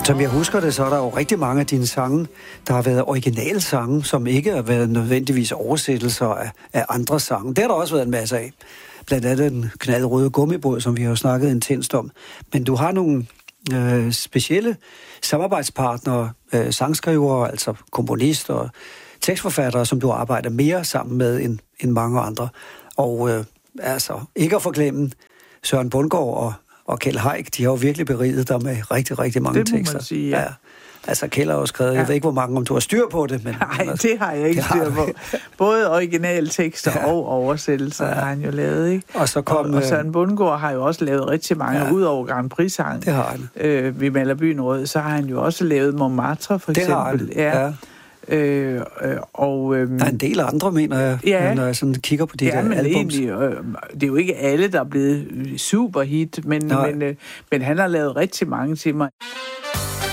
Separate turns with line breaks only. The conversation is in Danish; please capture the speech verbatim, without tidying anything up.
Som jeg husker det, så er der jo rigtig mange af dine sange, der har været originale sange, som ikke har været nødvendigvis oversættelser af, af andre sange. Det har der også været en masse af. Blandt andet den knaldrøde gummibåd, som vi har jo snakket intenst om. Men du har nogle øh, specielle samarbejdspartnere, øh, sangskrivere, altså komponister og tekstforfattere, som du arbejder mere sammen med end, end mange andre. Og øh, altså, ikke at forglemme Søren Bundgaard og og Kjeld Haik, de har jo virkelig beriget dig med rigtig, rigtig mange
det må
tekster.
Man sige, ja.
ja. Altså, Kjeld har jo skrevet, ja. Jeg ved ikke, hvor mange, om du har styr på det, men...
Nej, det har jeg ikke styr på. Både originaltekster ja. og oversættelser ja. har han jo lavet, ikke?
Og så kom...
Og, og Søren Bundgaard har jo også lavet rigtig mange, ja. ud over Grand Prix-sang.
Det har han.
Øh, ved Maler Byen Rød, så har han jo også lavet Montmartre, for
det
eksempel.
Det har han, ja. ja.
Øh, øh, og, øh,
der er en del af andre, mener jeg,
ja,
når jeg sådan kigger på de
ja,
der
men
albums.
Egentlig, øh, det er jo ikke alle, der er blevet super hit, men, men, øh, men han har lavet rigtig mange til mig.